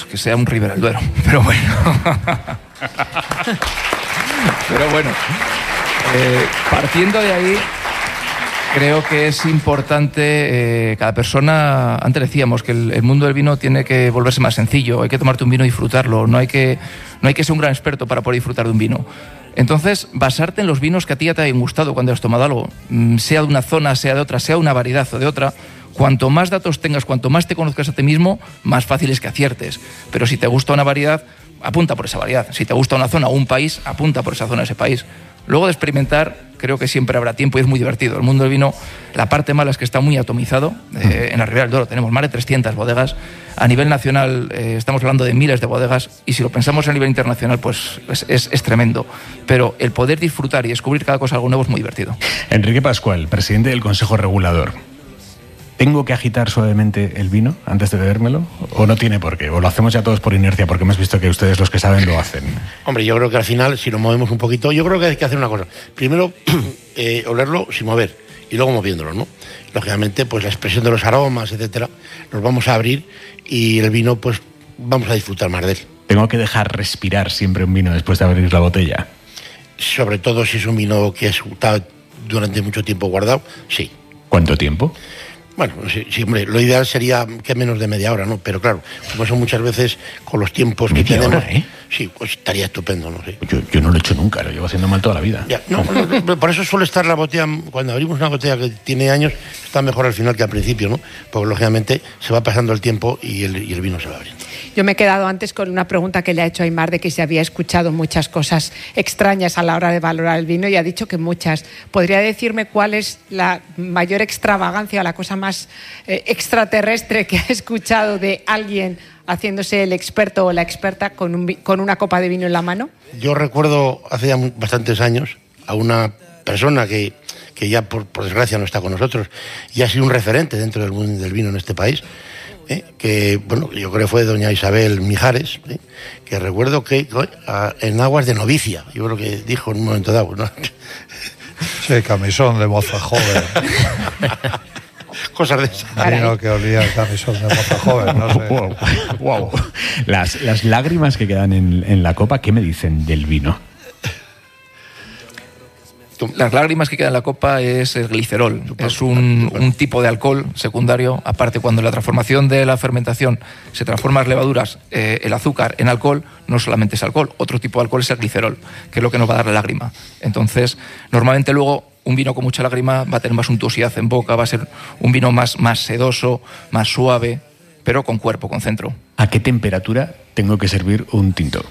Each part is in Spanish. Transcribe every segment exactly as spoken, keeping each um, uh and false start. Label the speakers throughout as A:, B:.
A: que sea un Ribera del Duero. Pero bueno. Pero bueno, eh, partiendo de ahí, creo que es importante, eh, cada persona, antes decíamos que el, el mundo del vino tiene que volverse más sencillo, hay que tomarte un vino y disfrutarlo, no hay que, no hay que ser un gran experto para poder disfrutar de un vino. Entonces, basarte en los vinos que a ti ya te hayan gustado cuando has tomado algo, sea de una zona, sea de otra, sea una variedad o de otra. Cuanto más datos tengas, cuanto más te conozcas a ti mismo, más fácil es que aciertes. Pero si te gusta una variedad, apunta por esa variedad. Si te gusta una zona o un país, apunta por esa zona, ese país. Luego de experimentar, creo que siempre habrá tiempo y es muy divertido. El mundo del vino, la parte mala es que está muy atomizado. Eh, en la Ribera del Duero tenemos más de trescientas bodegas. A nivel nacional eh, estamos hablando de miles de bodegas y si lo pensamos a nivel internacional, pues es, es, es tremendo. Pero el poder disfrutar y descubrir cada cosa algo nuevo es muy divertido.
B: Enrique Pascual, presidente del Consejo Regulador. ¿Tengo que agitar suavemente el vino antes de bebérmelo? ¿O no tiene por qué? ¿O lo hacemos ya todos por inercia? Porque hemos visto que ustedes, los que saben, lo hacen.
C: Hombre, yo creo que al final, si lo movemos un poquito, yo creo que hay que hacer una cosa. Primero, eh, olerlo sin mover y luego moviéndolo, ¿no? Lógicamente, pues la expresión de los aromas, etcétera, los vamos a abrir y el vino, pues vamos a disfrutar más de él.
B: ¿Tengo que dejar respirar siempre un vino después de abrir la botella?
C: Sobre todo si es un vino que está durante mucho tiempo guardado, sí.
B: ¿Cuánto tiempo?
C: Bueno, sí, sí, hombre, lo ideal sería que menos de media hora, ¿no? Pero claro, como son muchas veces con los tiempos que tenemos...
B: Hora, ¿eh?
C: Sí, pues estaría estupendo, ¿no? Sí.
B: Yo, yo no lo he hecho nunca, lo llevo haciendo mal toda la vida.
C: Ya, no, por eso suele estar la botella, cuando abrimos una botella que tiene años, está mejor al final que al principio, ¿no? Porque lógicamente se va pasando el tiempo y el, y el vino se va abriendo.
D: Yo me he quedado antes con una pregunta que le ha hecho Aimar de que se había escuchado muchas cosas extrañas a la hora de valorar el vino y ha dicho que muchas. ¿Podría decirme cuál es la mayor extravagancia, la cosa más eh, extraterrestre que ha escuchado de alguien haciéndose el experto o la experta con, un, con una copa de vino en la mano?
C: Yo recuerdo hace ya bastantes años a una persona que, que ya por, por desgracia no está con nosotros y ha sido un referente dentro del mundo del vino en este país. ¿Eh? Que bueno, yo creo que fue doña Isabel Mijares, ¿eh? Que recuerdo que a, en aguas de novicia, yo creo que dijo en un momento dado, ¿no?
E: Sí, camisón de moza joven.
C: Cosas de esas.
E: Vino que olía el camisón de moza joven, no sé.
B: Wow, wow. Las, las lágrimas que quedan en, en la copa, ¿qué me dicen del vino?
A: Las lágrimas que quedan en la copa es el glicerol, es un, un tipo de alcohol secundario. Aparte, cuando la transformación de la fermentación se transforma las levaduras, eh, el azúcar en alcohol, no solamente es alcohol, otro tipo de alcohol es el glicerol, que es lo que nos va a dar la lágrima. Entonces, normalmente luego un vino con mucha lágrima va a tener más untuosidad en boca, va a ser un vino más, más sedoso, más suave, pero con cuerpo, con centro.
B: ¿A qué temperatura tengo que servir un tinto?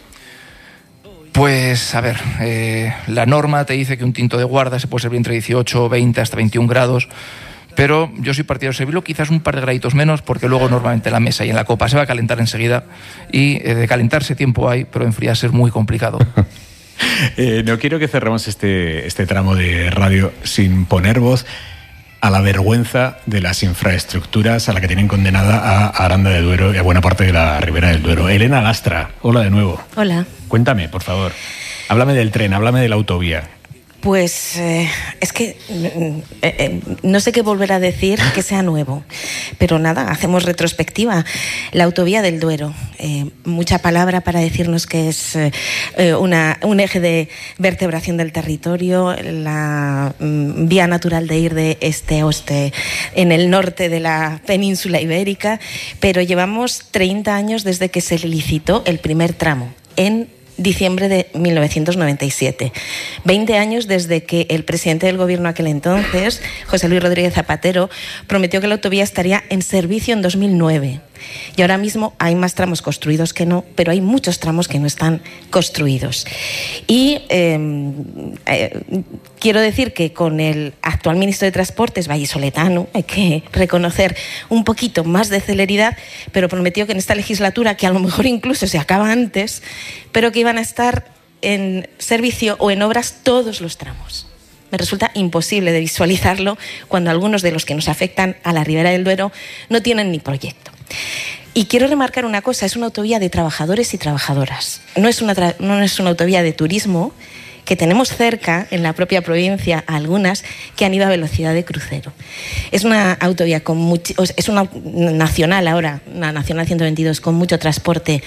A: Pues, a ver, eh, la norma te dice que un tinto de guarda se puede servir entre dieciocho, veinte, hasta veintiún grados, pero yo soy partidario de servirlo quizás un par de graditos menos, porque luego normalmente en la mesa y en la copa se va a calentar enseguida, y eh, de calentarse tiempo hay, pero enfriarse es muy complicado.
B: eh, no quiero que cerremos este, este tramo de radio sin poner voz a la vergüenza de las infraestructuras a la que tienen condenada a Aranda de Duero y a buena parte de la Ribera del Duero. Elena Lastra, hola de nuevo.
F: Hola.
B: Cuéntame, por favor. Háblame del tren, háblame de la autovía.
F: Pues eh, es que eh, eh, no sé qué volver a decir que sea nuevo, pero nada, hacemos retrospectiva. La autovía del Duero, eh, mucha palabra para decirnos que es eh, una, un eje de vertebración del territorio, la mm, vía natural de ir de este a oeste en el norte de la península ibérica, pero llevamos treinta años desde que se licitó el primer tramo en diciembre de mil novecientos noventa y siete. veinte años desde que el presidente del gobierno aquel entonces, José Luis Rodríguez Zapatero, prometió que la autovía estaría en servicio en dos mil nueve. Y ahora mismo hay más tramos construidos que no, pero hay muchos tramos que no están construidos. Y eh, eh, quiero decir que con el actual ministro de Transportes, vallisoletano, hay que reconocer un poquito más de celeridad, pero prometió que en esta legislatura, que a lo mejor incluso se acaba antes, pero que iban a estar en servicio o en obras todos los tramos. Me resulta imposible de visualizarlo cuando algunos de los que nos afectan a la Ribera del Duero no tienen ni proyecto. Y quiero remarcar una cosa, es una autovía de trabajadores y trabajadoras. No es una, tra- no es una autovía de turismo, que tenemos cerca, en la propia provincia, algunas que han ido a velocidad de crucero. Es una autovía con mucho, es una nacional ahora, una nacional ciento veintidós, con mucho transporte